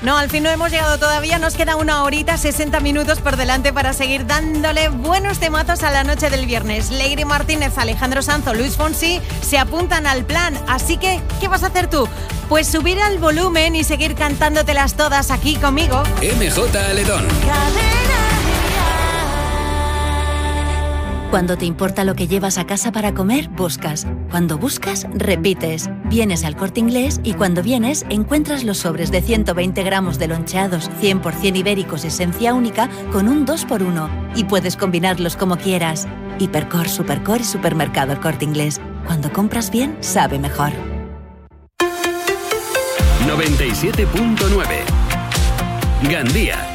No, al fin no hemos llegado todavía. Nos queda 1 horita, 60 minutos por delante para seguir dándole buenos temazos a la noche del viernes. Leire Martínez, Alejandro Sanz o Luis Fonsi se apuntan al plan. Así que, ¿qué vas a hacer tú? Pues subir al volumen y seguir cantándotelas todas aquí conmigo. MJ Aledón. Cuando te importa lo que llevas a casa para comer, buscas. Cuando buscas, repites. Vienes al Corte Inglés y cuando vienes, encuentras los sobres de 120 gramos de loncheados 100% ibéricos esencia única con un 2x1. Y puedes combinarlos como quieras. Hipercor, Supercor y Supermercado El Corte Inglés. Cuando compras bien, sabe mejor. 97.9 Gandía.